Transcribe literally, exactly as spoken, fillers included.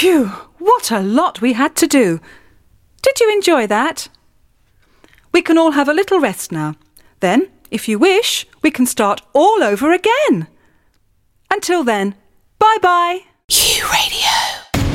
Phew, what a lot we had to do. Did you enjoy that? We can all have a little rest now. Then, if you wish, we can start all over again. Until then, bye-bye. Q Radio.